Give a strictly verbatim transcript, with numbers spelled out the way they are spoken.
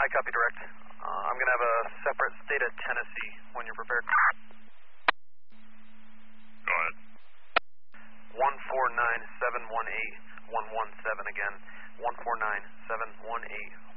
I copy direct. Uh, I'm going to have a separate state of Tennessee when you're prepared. Go ahead. one four nine seven one eight one one seven again. one four nine seven one eight